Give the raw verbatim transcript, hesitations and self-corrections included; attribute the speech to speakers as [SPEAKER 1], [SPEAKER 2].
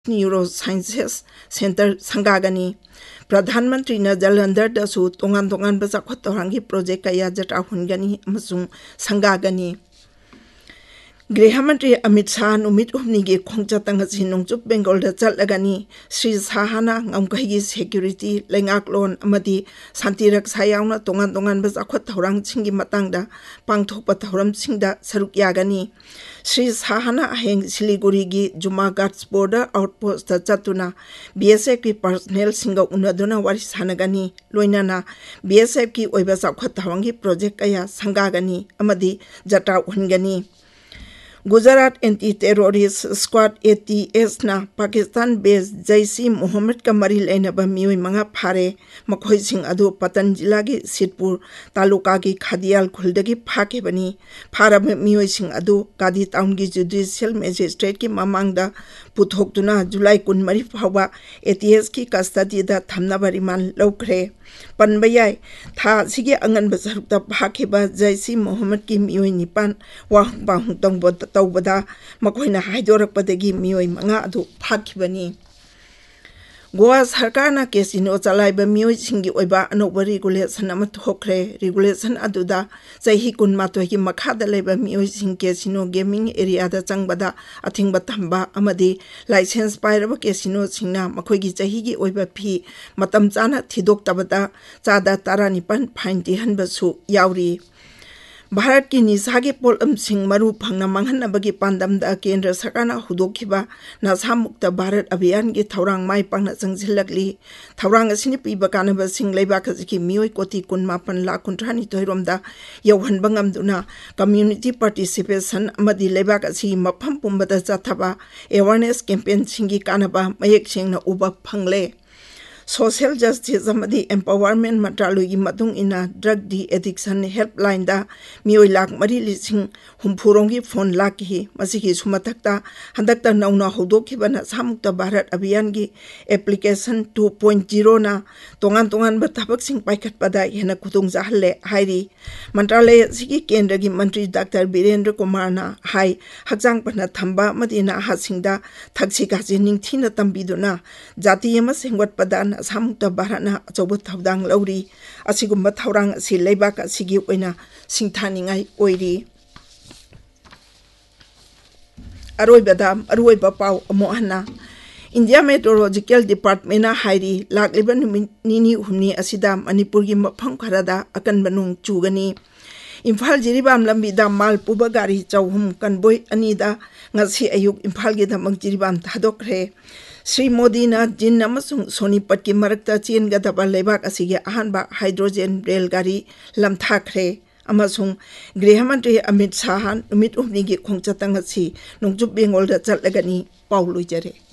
[SPEAKER 1] Neuro sciences centre संगागनी प्रधानमंत्री न जलंधर दसु तोंगान तोंगान बजाखत तोरंगी प्रोजेक्ट कया जटा हुनगनी अमसुंग संगागनी गृहमंत्री अमित शाह नुमित उमनी के खोंगचतंग असि नोंगचुप बेंगल दा चलगनी श्री शाहना ngамखैगी सिक्योरिटी लेंगाकलोन अमदी शांति रक्षा यावना तोंगान तोंगान बजाखत तोरंग सिंगी मतंगदा पांगथोकपा तोरम सिंगदा सरुक यागनी श्री शाहना हेंग सिलीगुड़ी की जुमा गार्ड्स बॉर्डर आउटपोस्ट चतुना बीएसएफ की पर्सनल सिंगा उन्नदुना वारी सानगनी लोइनाना बीएसएफ की ओइबा जाखत तोरंगी प्रोजेक्ट कया संगागनी अमदी जटा उनगनी Gujarat anti terrorist squad ATS ना पाकिस्तान बेस जैसी मोहम्मद का मरी लेनबा मियोय मंगा फारे मखोय सिंह अदु पतन जिला की सिद्धपुर तालुका की खादियाल खुलदगी फाके बनी फारब मियोय सिंह अदु कादी टाउन की जुडिशियल मजिस्ट्रेट की ममांगदा पुथोक्तुना जुलाई कुनमरी फावा एटीएस की कस्टडी दा थमनबा रिमांड लौखरे पनबयाय था सिगे अंगन बजरुक्ता फाकेबा जैसी मोहम्मद की मियोय निपान वाहुं बाहुं तंगबो तौबदा मखोयना हाइदोरकपदगी मियोय मंगा अदु फाखिबनी गोवा सरकार ना केसिनो चलाइबा मियोय सिंगी ओइबा अनोबा रेगुलेशन अमा थोखरे रेगुलेशन अदुदा चही कुनमातोय की मखादा लेबा मियोय सिंग केसिनो गेमिंग एरिया दा चंगबदा अथिंगबा तंबा अमदी लाइसेंस पाइरबा केसिनो सिंगना मखोयगी चही की ओइबा फी मतम चाना थिदोक्तबदा चादा तारानिपन फाइन तिहनबसु यावरी भारत की निशा के पोलम सिंह मरु फंगना मंगहनबगी पांदमदा केंद्र सरकारना हुदोखिबा नशा मुक्त भारत अभियान की थौरांग माई पांगना चंगजिलगली थौरांग असिनि पीबा कानबा सिंह लेबाक की मियोय कोटी कुनमापन लाख कुंथ्रानी तोइरोमदा यौहनबा ngamduna कम्युनिटी पार्टिसिपेशन अमदी लेबाक असि मफम पुंबदा जाथबा अवेयरनेस कैंपेन सिंगी कानबा मयेक सिंगना उबा फंगले सोशल जस्टिस अमदी एम्पावरमेंट मंत्रालय की मतुंग इना ड्रग डी एडिक्शन हेल्पलाइन दा मियोय लाख मरी लिसिंग हुमफुरोंगी फोन लाख की मसिगी सुमथक्ता हंदक्ता नौना होदोखिबना सामुक्त भारत अभियान की एप्लीकेशन टू पॉइंट ज़ीरो ना तोंगान तोंगान बथबक सिंग पाइखटपदा हेना खुदुंग जाहले हाइरी मंत्रालय सिगी केंद्र की मंत्री डॉक्टर वीरेंद्र कुमार ना हाई हकजांग पना थंबा मदिना हासिंगदा थक्सी काजी निंगथीना तंबीदुना जाति यमा सेंगवटपदा सामुक्त भारतना अचौब थौदांग लौरी असिगुम्बा थौरांग असि लेबाक असिगी ओइना सिंथानिंगाई ओइरी अरोइबदा अरोइबा पाउ अमोहना इंडिया मेट्रोलॉजिकल डिपार्टमेंट हाइरी लाक्लिबा निनी हुमनी असिदा मणिपुर की मफम खरदा अकन बनुंग चुगनी इम्फाल जिरीबाम लंबीदा माल पुबा गाड़ी चौहुम कनबोय अनीदा ngasi ayuk imphal gi dhamang jiribam thadokre Shri Modi ना जिन अमसुंग सोनीपत की मरकता चीन गदबा लेबाक असिगे अहानबा हाइड्रोजन रेलगाड़ी लमथाखरे अमसुंग गृहमंत्री अमित शाह नुमित उमनी की खोंगचतंग असि नोंगजुप बेंगोल दा चलगनी पाउ लुइजरे।